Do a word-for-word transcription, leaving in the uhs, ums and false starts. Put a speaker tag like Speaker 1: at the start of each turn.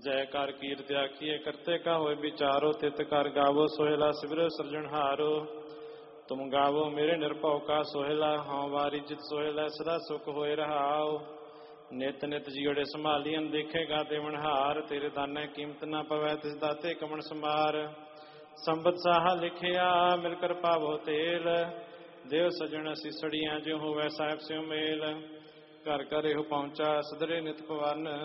Speaker 1: ਜੈ ਕਰ ਕੀਰਤਿ ਆਖੀਏ ਕਰਤੇ ਕਾ ਹੋਏ ਵਿਚਾਰੋ ਤਿਤ ਕਰ ਗਾਵੋ ਸੋਹਿਲਾ ਸਿਵਰੋ ਸਿਰਜਣਹਾਰੋ ਤੁਮ ਗਾਵੋ ਮੇਰੇ ਨਿਰਭਉ ਕਾ ਸੋਹਿਲਾ ਹਉ ਵਾਰੀ ਜਿਤ ਸੋਹਿਲਾ ਸਦਾ ਸੁਖ ਹੋਏ ਰਹਾਉ ਨਿਤ ਨਿਤ ਜੀੜੇ ਸੰਭਾਲੀਆਂ ਦੇਖੇਗਾ ਦੇਵਨਹਾਰ ਤੇਰੇ ਦਾਨੇ ਕੀਮਤ ਨਾ ਪਵੈ ਤਿਸ ਦਾਤੇ ਕਮਣ ਸੰਭਾਰ ਸੰਬਤ ਸਾਹਾ ਲਿਖਿਆ ਮਿਲ ਕਰ ਪਾਵੋ ਤੇਲ ਦੇਵ ਸਜਣ ਸਿਸੜੀਆਂ ਜਿਉ ਹੋਵੈ ਸਾਹਿਬ ਸਿਉ ਮੇਲ ਘਰ ਘਰ ਇਹੋ ਪਹੁੰਚਾ ਸਦਰੇ ਨਿਤ ਪਵਨ